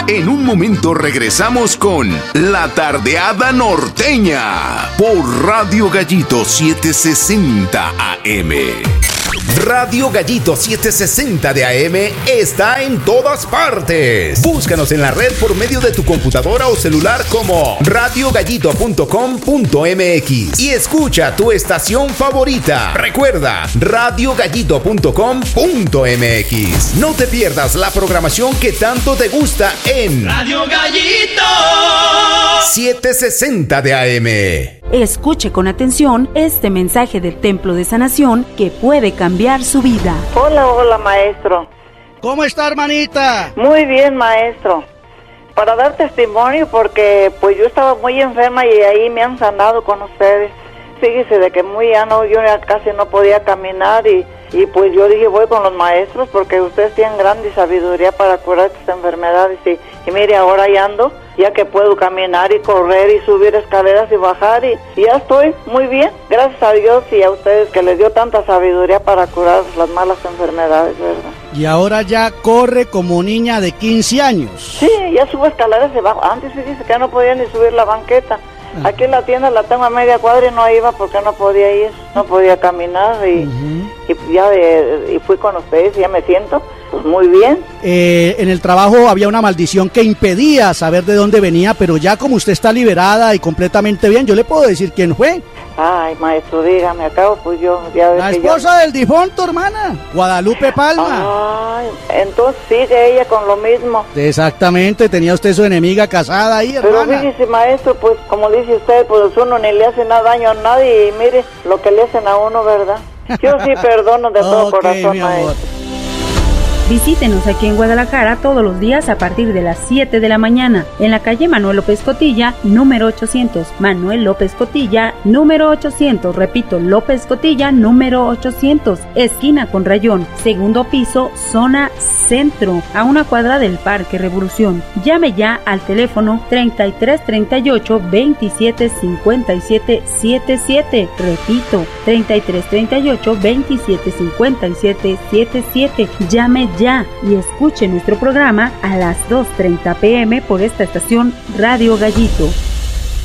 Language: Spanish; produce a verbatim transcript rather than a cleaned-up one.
En un momento regresamos con La Tardeada Norteña por Radio Gallito setecientos sesenta A M. Radio Gallito setecientos sesenta de A M está en todas partes. Búscanos en la red por medio de tu computadora o celular como radio gallito punto com punto m x y escucha tu estación favorita. Recuerda, radio gallito punto com punto m x. No te pierdas la programación que tanto te gusta en Radio Gallito setecientos sesenta de A M. Escuche con atención este mensaje del Templo de Sanación que puede cambiar su vida. Hola, hola, maestro. ¿Cómo está, hermanita? Muy bien, maestro. Para dar testimonio, porque pues yo estaba muy enferma y ahí me han sanado con ustedes. Fíjese de que muy ya no, yo ya casi no podía caminar y, y pues yo dije voy con los maestros porque ustedes tienen grande sabiduría para curar estas enfermedades y, y mire ahora ya ando, ya que puedo caminar y correr y subir escaleras y bajar y, y ya estoy muy bien, gracias a Dios y a ustedes que les dio tanta sabiduría para curar las malas enfermedades, ¿verdad? Y ahora ya corre como niña de quince años. Sí, ya subo escaleras y bajo, antes se dice que no podía ni subir la banqueta. Aquí en la tienda la tengo a media cuadra y no iba porque no podía ir, no podía caminar y, uh-huh. y ya de, y fui con ustedes y ya me siento pues muy bien. Eh, en el trabajo había una maldición que impedía saber de dónde venía, pero ya como usted está liberada y completamente bien, yo le puedo decir quién fue. Ay, maestro, dígame, acabo pues yo... Ya la esposa yo... del difunto, hermana, Guadalupe Palma. Ay, entonces sigue ella con lo mismo. Exactamente, tenía usted su enemiga casada ahí, hermana. Pero fíjese, maestro, pues como dice usted, pues uno ni le hace nada daño a nadie y mire lo que le hacen a uno, ¿verdad? Yo sí perdono de todo okay, corazón, maestro. Visítenos aquí en Guadalajara todos los días a partir de las siete de la mañana en la calle Manuel López Cotilla, número ochocientos. Manuel López Cotilla, número ochocientos. Repito, López Cotilla, número ochocientos. Esquina con Rayón, segundo piso, zona centro, a una cuadra del Parque Revolución. Llame ya al teléfono treinta y tres treinta y ocho veintisiete cincuenta y siete setenta y siete. Repito, treinta y tres treinta y ocho veintisiete cincuenta y siete setenta y siete. Llame ya. Ya y escuche nuestro programa a las dos treinta p m por esta estación Radio Gallito.